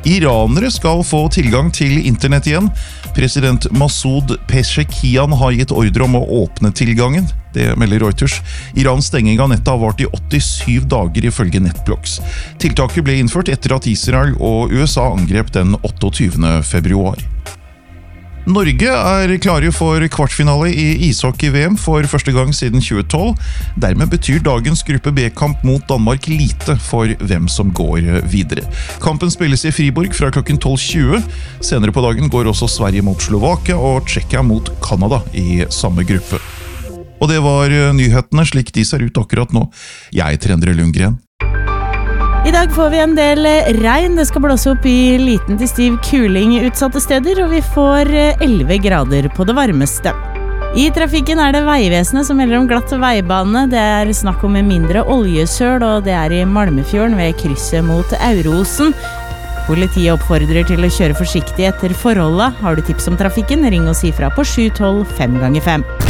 Iranere skal få tilgang til internett igjen. President Masoud Pezeshkian har gitt ordre om å åpne tilgangen. Det melder Reuters. Irans stenging av nettet har vart i 87 dager ifølge Netblocks. Tiltaket ble innført etter at Israel og USA angrep den 28. februar. Norge er klare for kvartfinale i ishockey-VM for første gang siden 2012. Dermed betyr dagens gruppe B-kamp mot Danmark lite for hvem som går videre. Kampen spilles i Friborg fra klokken 12:20. Senere på dagen går også Sverige mot Slovakia og Tsjekkia mot Kanada i samme gruppe. Og det var nyhetene slik de ser ut akkurat nå. Jeg heter Endre Lundgren. I dag får vi en del regn. Det skal blåse opp i liten til stiv kuling utsatte steder, og vi får 11 grader på det varmeste. I trafikken er det Veivesenet som melder om glatt veibane. Det er snakk om mindre oljesøl, og det er i Malmefjorden ved krysset mot Aurosen. Politiet oppfordrer til å kjøre forsiktig etter forholdet. Har du tips om trafikken, ring og si fra på 712 5x5.